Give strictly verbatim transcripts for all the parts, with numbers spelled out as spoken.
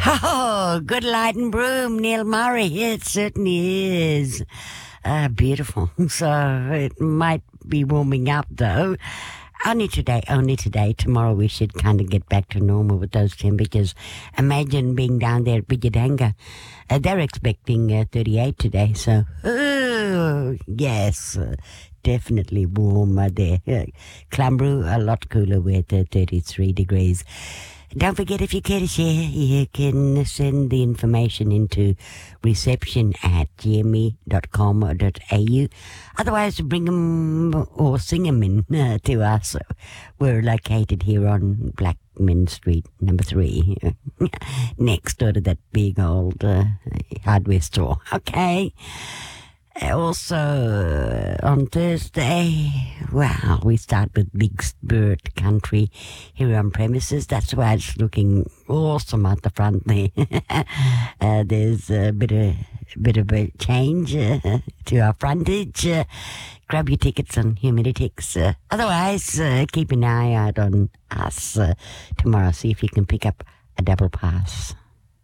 Oh, good light and broom, Neil Murray. It certainly is. Uh, beautiful. So it might be warming up, though. Only today, only today. Tomorrow we should kind of get back to normal with those temperatures. Imagine being down there at Bidjadanga. Uh, they're expecting uh, thirty-eight today, so, oh, yes, uh, definitely warmer there. Uh, Clumbrew, a lot cooler with uh, thirty-three degrees. Don't forget, if you care to share, you can send the information into reception at g m e dot com dot a u. Otherwise, bring them or sing them in uh, to us. We're located here on Blackman Street, number three, next door to that big old uh, hardware store. Okay. Also, uh, on Thursday, well, we start with Big Spirit Country here on premises. That's why it's looking awesome at the front there. uh, there's a bit of, bit of a change uh, to our frontage. Uh, grab your tickets on Humiditix. Uh, otherwise, uh, keep an eye out on us uh, tomorrow. See if you can pick up a double pass.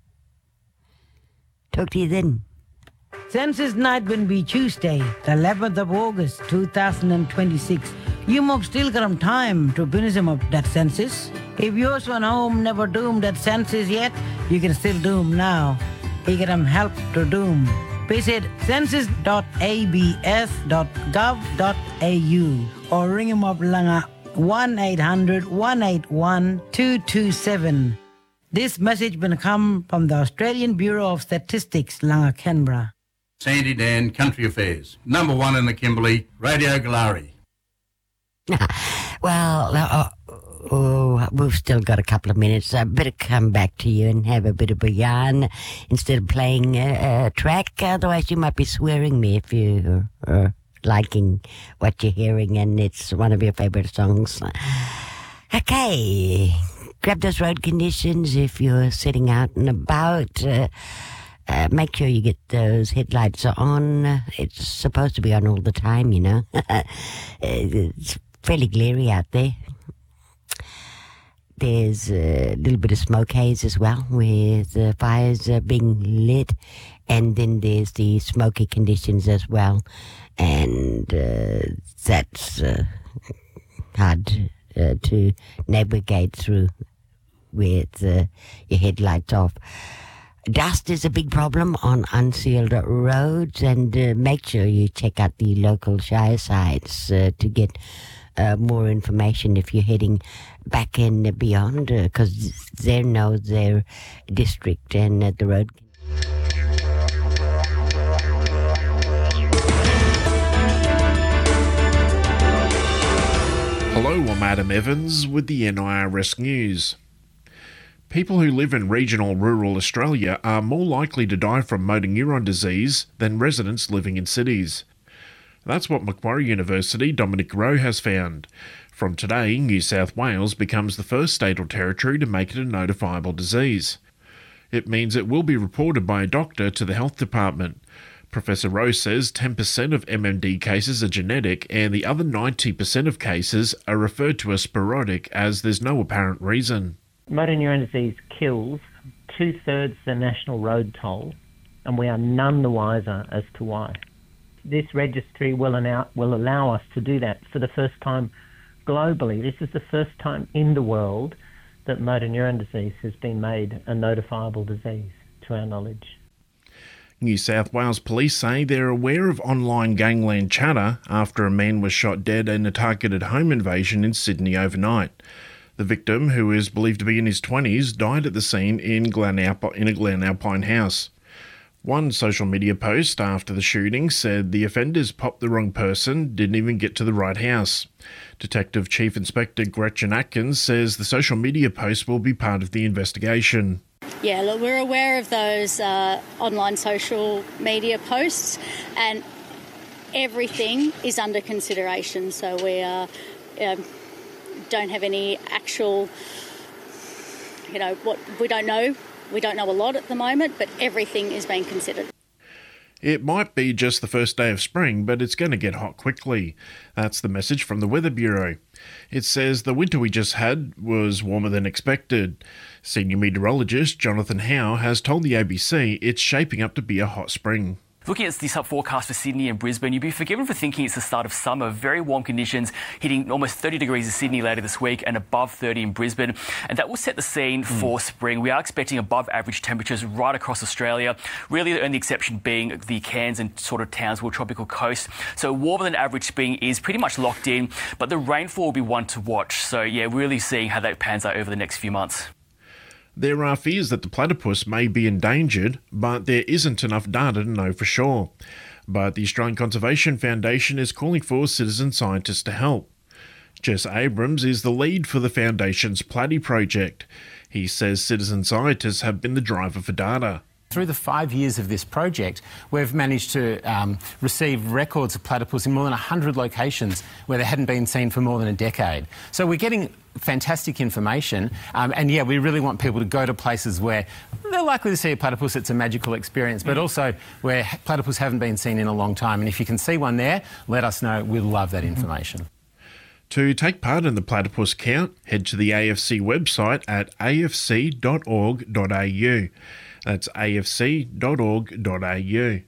Talk to you then. Census night will be Tuesday, the eleventh of August, two thousand twenty-six. You might still got time to finish him up that census. If yours one home never doomed that census yet, you can still doom now. You get them help to doom. Visit census dot a b s dot gov dot a u or ring him up langa one eight hundred, one eight one, two two seven. This message will come from the Australian Bureau of Statistics, Langa, Canberra. Sandy Dan, Country Affairs. Number one in the Kimberley, Radio Galari. Well, uh, oh, we've still got a couple of minutes. I better come back to you and have a bit of a yarn instead of playing a, a track. Otherwise, you might be swearing me if you're uh, liking what you're hearing and it's one of your favourite songs. Okay, grab those road conditions if you're sitting out and about. Uh, Uh, make sure you get those headlights on. Uh, it's supposed to be on all the time, you know. It's fairly glary out there. There's a little bit of smoke haze as well, with uh, fires uh, being lit. And then there's the smoky conditions as well. And uh, that's uh, hard uh, to navigate through with uh, your headlights off. Dust is a big problem on unsealed roads, and uh, make sure you check out the local Shire sites uh, to get uh, more information if you're heading back and beyond, because uh, they know their district and uh, the road. Hello, I'm Adam Evans with the N I R S News. People who live in regional rural Australia are more likely to die from motor neuron disease than residents living in cities. That's what Macquarie University Dominic Rowe has found. From today, New South Wales becomes the first state or territory to make it a notifiable disease. It means it will be reported by a doctor to the health department. Professor Rowe says ten percent of M M D cases are genetic and the other ninety percent of cases are referred to as sporadic as there's no apparent reason. Motor neuron disease kills two-thirds the national road toll, and we are none the wiser as to why. This registry will allow, will allow us to do that for the first time globally. This is the first time in the world that motor neuron disease has been made a notifiable disease, to our knowledge. New South Wales police say they're aware of online gangland chatter after a man was shot dead in a targeted home invasion in Sydney overnight. The victim, who is believed to be in his twenties, died at the scene in, Glen Alp- in a Glen Alpine house. One social media post after the shooting said the offenders popped the wrong person, didn't even get to the right house. Detective Chief Inspector Gretchen Atkins says the social media post will be part of the investigation. Yeah, look, we're aware of those uh, online social media posts, and everything is under consideration. So we are... Um, don't have any actual, you know, what we don't know. We don't know a lot at the moment, but everything is being considered. It might be just the first day of spring, but it's going to get hot quickly. That's the message from the Weather Bureau. It says the winter we just had was warmer than expected. Senior meteorologist Jonathan Howe has told the A B C it's shaping up to be a hot spring. Looking at this forecast for Sydney and Brisbane, you'd be forgiven for thinking it's the start of summer. Very warm conditions, hitting almost thirty degrees in Sydney later this week and above thirty in Brisbane. And that will set the scene mm. for spring. We are expecting above average temperatures right across Australia. Really the only exception being the Cairns and sort of Townsville tropical coast. So warmer than average spring is pretty much locked in, but the rainfall will be one to watch. So yeah, really seeing how that pans out over the next few months. There are fears that the platypus may be endangered, but there isn't enough data to know for sure. But the Australian Conservation Foundation is calling for citizen scientists to help. Jess Abrams is the lead for the Foundation's Platy project. He says citizen scientists have been the driver for data. Through the five years of this project, we've managed to um, receive records of platypus in more than one hundred locations where they hadn't been seen for more than a decade. So we're getting fantastic information, um, and yeah, we really want people to go to places where they're likely to see a platypus. It's a magical experience, but also where platypus haven't been seen in a long time. And if you can see one there, let us know. We'd love that information. To take part in the platypus count, head to the A F C website at a f c dot org dot a u. That's a f c dot org dot a u.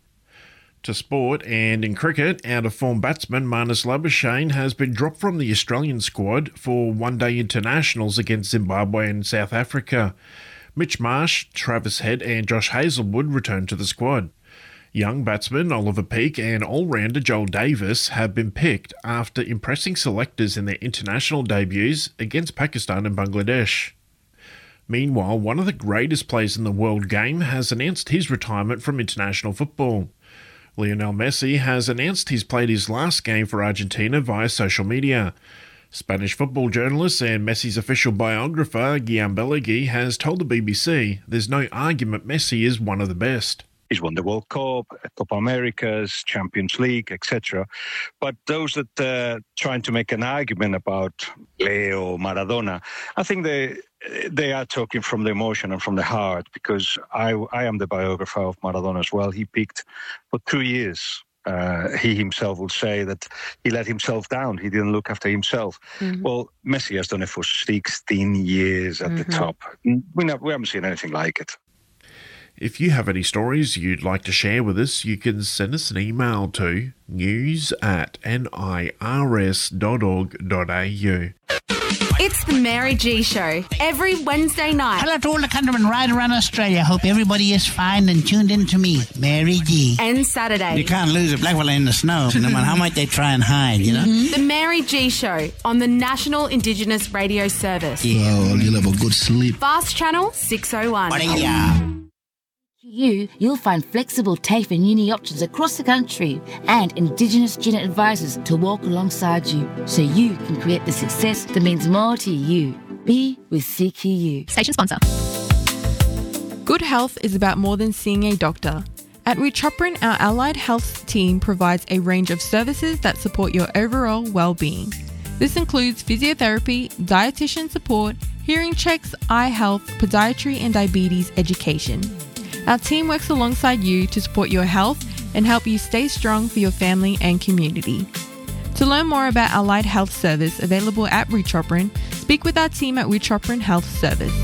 To sport, and in cricket, out-of-form batsman Marnus Labuschagne has been dropped from the Australian squad for one-day internationals against Zimbabwe and South Africa. Mitch Marsh, Travis Head and Josh Hazlewood returned to the squad. Young batsman Oliver Peake and all-rounder Joel Davis have been picked after impressing selectors in their international debuts against Pakistan and Bangladesh. Meanwhile, one of the greatest players in the world game has announced his retirement from international football. Lionel Messi has announced he's played his last game for Argentina via social media. Spanish football journalist and Messi's official biographer, Guillaume Belegui, has told the B B C there's no argument Messi is one of the best. He's won the World Cup, Copa Americas, Champions League, et cetera. But those that uh, trying to make an argument about Leo, Maradona, I think they they are talking from the emotion and from the heart, because I, I am the biographer of Maradona as well. He peaked for two years. Uh, he himself will say that he let himself down. He didn't look after himself. Mm-hmm. Well, Messi has done it for sixteen years at mm-hmm. the top. We, not, we haven't seen anything like it. If you have any stories you'd like to share with us, you can send us an email to news at nirs dot org dot a u. It's the Mary G Show, every Wednesday night. Hello to all the countrymen right around Australia. Hope everybody is fine and tuned in to me, Mary G. And Saturday. You can't lose a black fella in the snow, no matter how much they try and hide, you know? Mm-hmm. The Mary G Show on the National Indigenous Radio Service. Yeah, well, you'll have a good sleep. Fast Channel six oh one. You, you'll find flexible TAFE and uni options across the country and Indigenous student advisors to walk alongside you so you can create the success that means more to you. Be with C Q U. Station sponsor. Good health is about more than seeing a doctor. At Witroprin, our allied health team provides a range of services that support your overall well-being. This includes physiotherapy, dietitian support, hearing checks, eye health, podiatry and diabetes education. Our team works alongside you to support your health and help you stay strong for your family and community. To learn more about Allied Health Service available at Witroprin, speak with our team at Witroprin Health Service.